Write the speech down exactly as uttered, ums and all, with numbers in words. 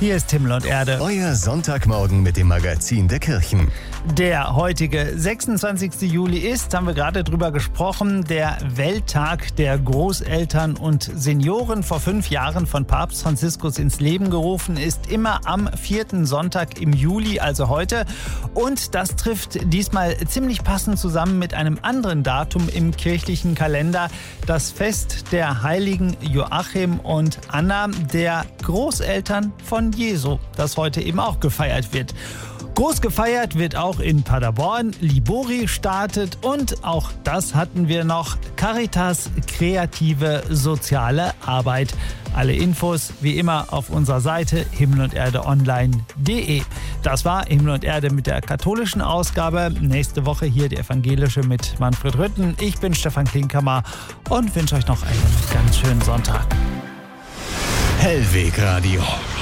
Hier ist Himmel und Erde. Euer Sonntagmorgen mit dem Magazin der Kirchen. Der heutige sechsundzwanzigster Juli ist, haben wir gerade drüber gesprochen, der Welttag der Großeltern und Senioren. Vor fünf Jahren von Papst Franziskus ins Leben gerufen, ist immer am vierten Sonntag im Juli, also heute. Und das trifft diesmal ziemlich passend zusammen mit einem anderen Datum im kirchlichen Kalender. Das Fest der Heiligen Joachim und Anna, der Großeltern von Jesu, das heute eben auch gefeiert wird. Groß gefeiert wird auch in Paderborn, Libori startet und auch das hatten wir noch, Caritas kreative soziale Arbeit. Alle Infos wie immer auf unserer Seite himmel und erde online punkt de. Das war Himmel und Erde mit der katholischen Ausgabe. Nächste Woche hier die evangelische mit Manfred Rütten. Ich bin Stefan Klinkhammer und wünsche euch noch einen ganz schönen Sonntag. Hellweg Radio.